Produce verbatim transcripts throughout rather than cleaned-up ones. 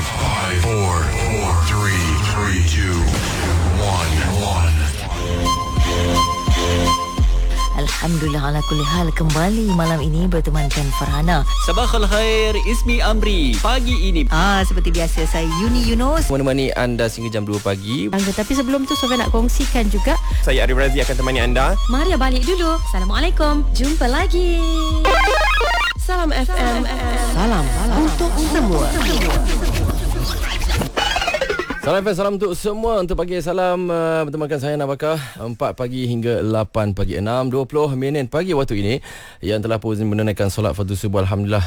five, four, four, three, three, two, one, one. Alhamdulillah ala kulli hal, kembali malam ini bertemankan Farhana. Sabahal khair, Ismi Amri. Pagi ini Ah, seperti biasa saya Yuni Yunus menemani anda sehingga jam dua pagi. Tapi sebelum tu Sofia nak kongsikan juga. Saya Arif Razi akan temani anda. Maria balik dulu. Assalamualaikum. Jumpa lagi. Salam F M. Salam, salam untuk semua. Salam F M, salam untuk semua. Untuk pagi salam uh, bertemankan saya Nabakah. empat pagi hingga lapan pagi, enam dua puluh minit pagi waktu ini yang telah pun menunaikan solat fardu subuh. Alhamdulillah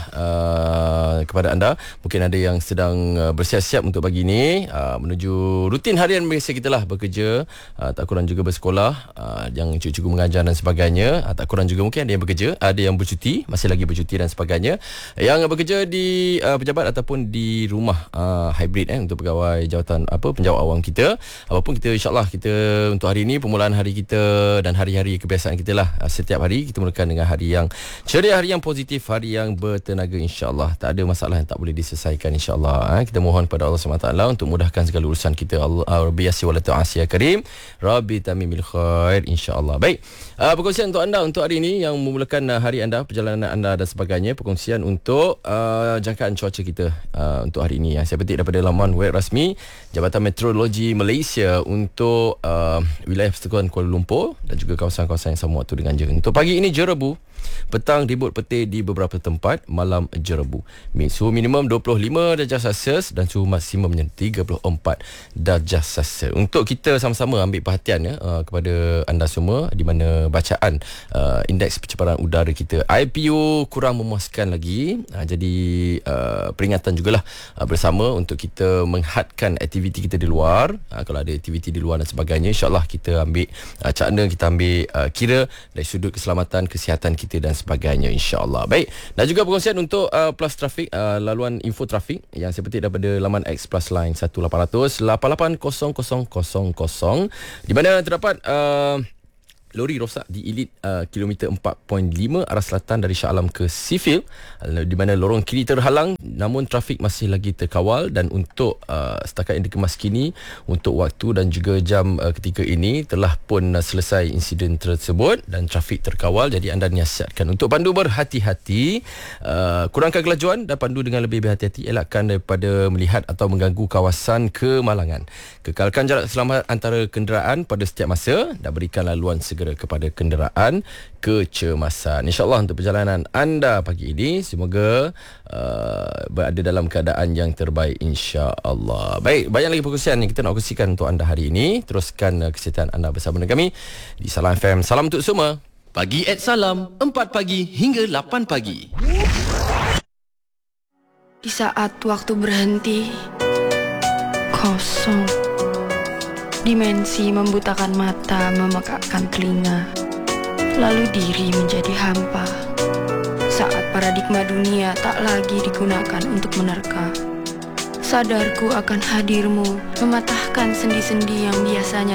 uh, kepada anda. Mungkin ada yang sedang uh, bersiap-siap untuk pagi ini uh, menuju rutin harian biasa kita lah, bekerja, uh, tak kurang juga bersekolah, uh, yang cikgu-cikgu mengajar dan sebagainya, uh, tak kurang juga mungkin ada yang bekerja, ada yang bercuti, masih lagi bercuti dan sebagainya, yang bekerja di uh, pejabat ataupun di rumah uh, hybrid eh, untuk pegawai jawatan apa penjawat awam kita. Apapun kita, insyaAllah kita untuk hari ini, permulaan hari kita dan hari-hari kebiasaan kita lah. Setiap hari kita mulakan dengan hari yang ceria, hari yang positif, hari yang bertenaga, insyaAllah. Tak ada masalah yang tak boleh diselesaikan, insyaAllah. Kita mohon pada Allah subhanahu wa taala untuk mudahkan segala urusan kita. Allah Rabbi yasir wa la tu'asir ya karim, Rabbi tamimil khair, insyaAllah. Baik, uh, perkongsian untuk anda untuk hari ini yang memulakan uh, hari anda, perjalanan anda dan sebagainya. Perkongsian untuk uh, jangkaan cuaca kita uh, untuk hari ini. Ya. Saya petik daripada laman web rasmi Jabatan Meteorologi Malaysia untuk uh, wilayah persekutuan Kuala Lumpur dan juga kawasan-kawasan yang sama waktu dengan je. Untuk pagi ini jerebu, petang ribut petir di beberapa tempat, malam jerebu. Suhu minimum dua puluh lima darjah Celsius dan suhu maksimumnya tiga puluh empat darjah Celsius. Untuk kita sama-sama ambil perhatian ya, uh, kepada anda semua, di mana bacaan uh, indeks pencemaran udara kita I P U kurang memuaskan lagi. Uh, jadi uh, peringatan jugalah uh, bersama untuk kita menghadkan aktiviti kita di luar. Uh, kalau ada aktiviti di luar dan sebagainya, insyaAllah kita ambil uh, cakna, kita ambil uh, kira dari sudut keselamatan, kesihatan kita dan sebagainya, insyaAllah. Baik, dan juga perkongsian untuk uh, plus trafik, uh, laluan info trafik yang saya petik daripada laman X Plus Line satu lapan kosong kosong lapan lapan kosong kosong kosong kosong, di mana terdapat uh, lori rosak di Elite uh, kilometer empat perpuluhan lima arah selatan dari Shah Alam ke Seafield, uh, di mana lorong kiri terhalang, namun trafik masih lagi terkawal. Dan untuk uh, setakat yang dikemas kini, untuk waktu dan juga jam uh, ketika ini telah pun uh, selesai insiden tersebut dan trafik terkawal. Jadi anda nasihatkan untuk pandu berhati-hati, uh, kurangkan kelajuan dan pandu dengan lebih berhati-hati, elakkan daripada melihat atau mengganggu kawasan kemalangan. Kekalkan jarak selamat antara kenderaan pada setiap masa dan berikan laluan segera kepada kenderaan kecemasan. InsyaAllah untuk perjalanan anda pagi ini, semoga uh, berada dalam keadaan yang terbaik, insyaAllah. Baik, banyak lagi perkongsian yang kita nak kongsikan untuk anda hari ini. Teruskan uh, kesihatan anda bersama dengan kami di Salam F M. Salam untuk semua. Pagi at Salam, empat pagi hingga lapan pagi. Di saat waktu berhenti, kosong. Dimensi membutakan mata, memekakkan telinga, lalu diri menjadi hampa. Saat paradigma dunia tak lagi digunakan untuk menerka, sadarku akan hadirmu mematahkan sendi-sendi yang biasanya